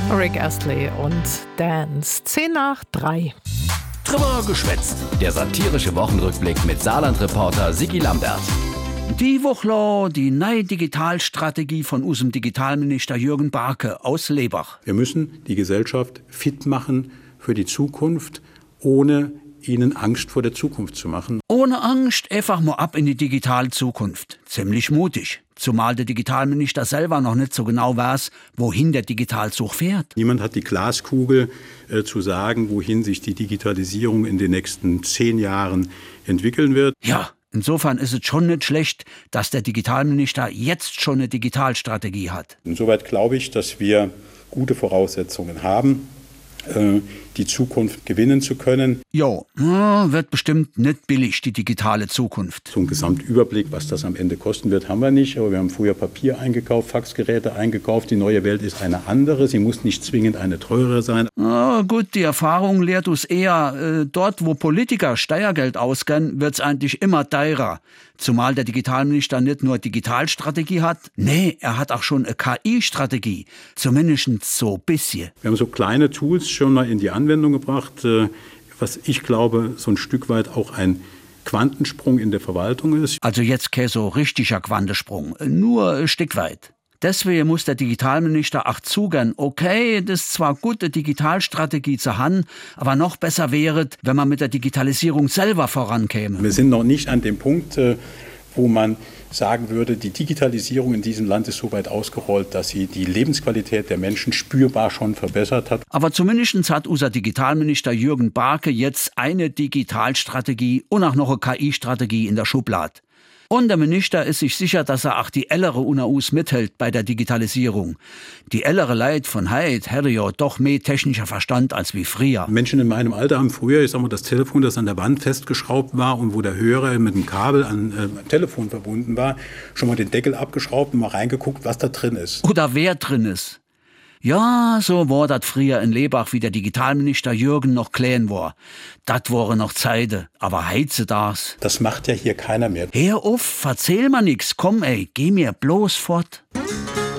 Rick Astley und Dance. 3:10. Drüber geschwätzt. Der satirische Wochenrückblick mit Saarland-Reporter Sigi Lambert. Die Woche die neue Digitalstrategie von unserem Digitalminister Jürgen Barke aus Lebach. Wir müssen die Gesellschaft fit machen für die Zukunft, ohne ihnen Angst vor der Zukunft zu machen. Ohne Angst einfach mal ab in die digitale Zukunft. Ziemlich mutig. Zumal der Digitalminister selber noch nicht so genau weiß, wohin der Digitalzug fährt. Niemand hat die Glaskugel zu sagen, wohin sich die Digitalisierung in den nächsten 10 Jahren entwickeln wird. Ja, insofern ist es schon nicht schlecht, dass der Digitalminister jetzt schon eine Digitalstrategie hat. Insoweit glaube ich, dass wir gute Voraussetzungen haben, die Zukunft gewinnen zu können. Jo, wird bestimmt nicht billig, die digitale Zukunft. So einen Gesamtüberblick, was das am Ende kosten wird, haben wir nicht. Aber wir haben früher Papier eingekauft, Faxgeräte eingekauft. Die neue Welt ist eine andere. Sie muss nicht zwingend eine teurere sein. Gut, die Erfahrung lehrt uns eher, dort wo Politiker Steuergeld ausgeben, wird es eigentlich immer teurer. Zumal der Digitalminister nicht nur Digitalstrategie hat, nee, er hat auch schon eine KI-Strategie. Zumindest so ein bisschen. Wir haben so kleine Tools schon mal in die Anwendung gebracht, was ich glaube, so ein Stück weit auch ein Quantensprung in der Verwaltung ist. Also jetzt kein so richtiger Quantensprung, nur ein Stück weit. Deswegen muss der Digitalminister auch zugeben, okay, das ist zwar gut, eine Digitalstrategie zu haben, aber noch besser wäre es, wenn man mit der Digitalisierung selber vorankäme. Wir sind noch nicht an dem Punkt, wo man sagen würde, die Digitalisierung in diesem Land ist so weit ausgerollt, dass sie die Lebensqualität der Menschen spürbar schon verbessert hat. Aber zumindest hat unser Digitalminister Jürgen Barke jetzt eine Digitalstrategie und auch noch eine KI-Strategie in der Schublade. Und der Minister ist sich sicher, dass er auch die ältere unter uns mithält bei der Digitalisierung. Die ältere Leute von heute hätte ja doch mehr technischer Verstand als wie früher. Menschen in meinem Alter haben früher, ich sag mal, das Telefon, das an der Wand festgeschraubt war und wo der Hörer mit dem Kabel an Telefon verbunden war, schon mal den Deckel abgeschraubt und mal reingeguckt, was da drin ist. Oder wer drin ist. Ja, so war das früher in Lebach, wie der Digitalminister Jürgen noch klein war. Das waren noch Zeiten, aber heize das. Das macht ja hier keiner mehr. Hör auf, erzähl mal nix, komm ey, geh mir bloß fort.